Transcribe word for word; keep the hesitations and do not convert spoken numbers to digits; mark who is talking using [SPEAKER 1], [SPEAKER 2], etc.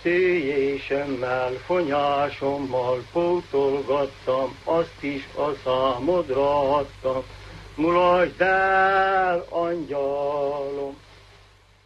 [SPEAKER 1] szőjésemmel, fonyásommal pótolgattam, azt is a számodra adtam. Mulasd el